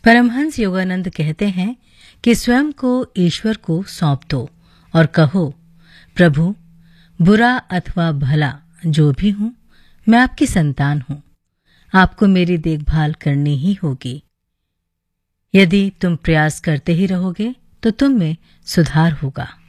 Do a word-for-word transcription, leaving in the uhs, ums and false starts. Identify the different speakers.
Speaker 1: परमहंस योगानंद कहते हैं कि स्वयं को ईश्वर को सौंप दो और कहो, प्रभु, बुरा अथवा भला जो भी हूं, मैं आपकी संतान हूं। आपको मेरी देखभाल करनी ही होगी। यदि तुम प्रयास करते ही रहोगे तो तुम में सुधार होगा।